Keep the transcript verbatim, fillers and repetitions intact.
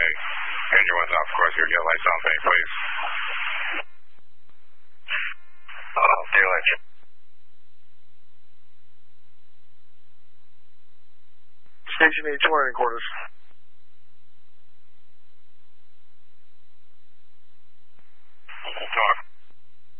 Engine one's off course here. Get lights on, thing, please. Oh, daylight. Station eight, two hundred quarters.